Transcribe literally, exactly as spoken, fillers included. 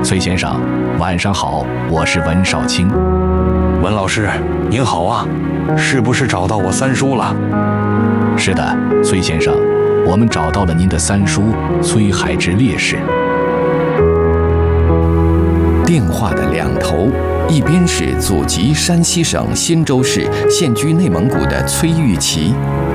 崔先生，晚上好，我是文少卿。 文老师，您好啊，是不是找到我三叔了？ 是的，崔先生，我们找到了您的三叔崔海之烈士。 电话的两头，一边是祖籍山西省忻州市，现居内蒙古的崔玉琪。